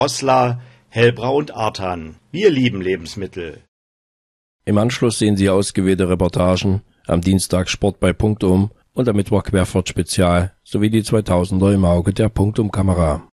Goslar, Hellbrau und Artan. Wir lieben Lebensmittel. Im Anschluss sehen Sie ausgewählte Reportagen, am Dienstag Sport bei Punktum und am Mittwoch Querfurt Spezial sowie die 2000er im Auge der Punktum-Kamera.